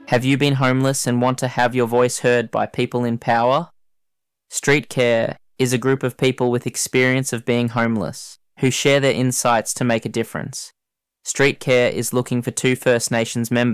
Have you been homeless and want to have your voice heard by people in power? Street Care is a group of people with experience of being homeless, who share their insights to make a difference. Street Care is looking for 2 First Nations members